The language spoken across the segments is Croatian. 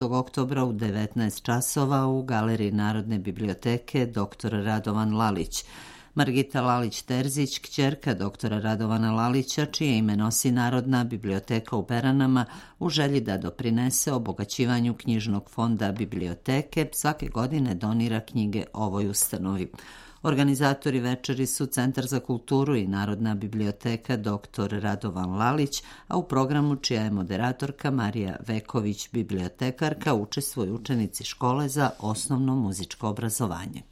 oktobra u 19 časova u Galeriji Narodne biblioteke dr. Radovan Lalić. Margita Lalić-Terzić, kćerka doktora Radovana Lalića, čije ime nosi Narodna biblioteka u Beranama, u želji da doprinese obogaćivanju knjižnog fonda biblioteke, svake godine donira knjige ovoj ustanovi. Organizatori večeri su Centar za kulturu i Narodna biblioteka dr. Radovan Lalić, a u programu, čija je moderatorka Marija Veković, bibliotekarka, učestvuju učenici škole za osnovno muzičko obrazovanje.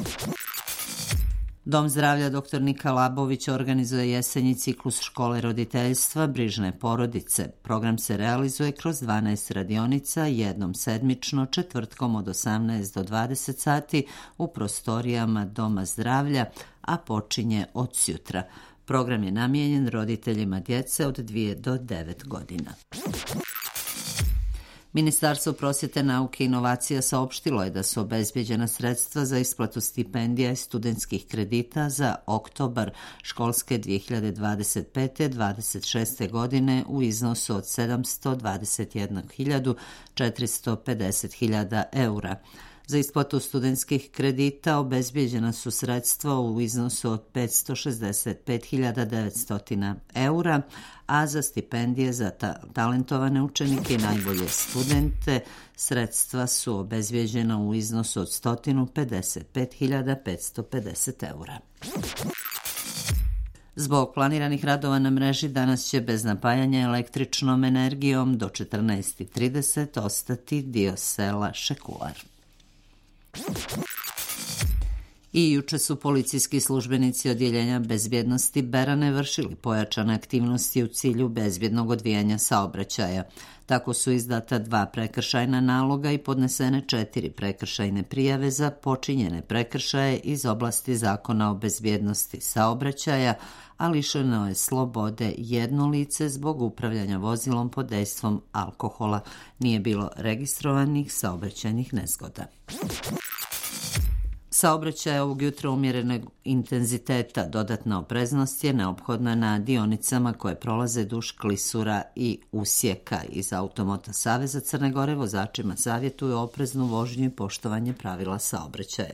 Dom zdravlja dr. Nika Labović organizuje jesenji ciklus škole roditeljstva Brižne porodice. Program se realizuje kroz 12 radionica, jednom sedmično, četvrtkom od 18 do 20 sati u prostorijama Doma zdravlja, a počinje od sutra. Program je namijenjen roditeljima djece od 2 do 9 godina. Ministarstvo prosvjete, nauke i inovacija saopštilo je da su obezbjeđena sredstva za isplatu stipendija i studentskih kredita za oktobar školske 2025-26. godine u iznosu od 721.450.000 eura. Za isplatu studentskih kredita obezbjeđena su sredstva u iznosu od 565.900 eura, a za stipendije za talentovane učenike i najbolje studente sredstva su obezbjeđena u iznosu od 155.550 eura. Zbog planiranih radova na mreži danas će bez napajanja električnom energijom do 14:30 ostati dio sela Šekular. I juče su policijski službenici odjeljenja bezbjednosti Berane vršili pojačane aktivnosti u cilju bezbjednog odvijanja saobraćaja. Tako su izdata 2 prekršajna naloga i podnesene 4 prekršajne prijave za počinjene prekršaje iz oblasti Zakona o bezbjednosti saobraćaja, a lišeno je slobode 1 lice zbog upravljanja vozilom pod dejstvom alkohola. Nije bilo registrovanih saobraćajnih nezgoda. Saobraćaj ovog jutra umjerenog intenziteta. Dodatna opreznost je neophodna na dionicama koje prolaze duž klisura i usjeka. Iz Automota Saveza Crne Gore vozačima savjetuju opreznu vožnju i poštovanje pravila saobraćaja.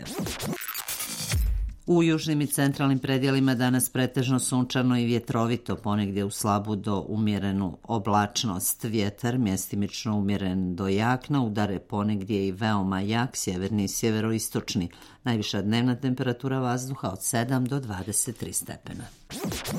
U južnim i centralnim predjelima danas pretežno sunčano i vjetrovito, ponegdje u slabu do umjerenu oblačnost. Vjetar mjestimično umjeren do jak, na udare ponegdje i veoma jak, sjeverni i sjeveroistočni. Najviša dnevna temperatura vazduha od 7 do 23 stepena.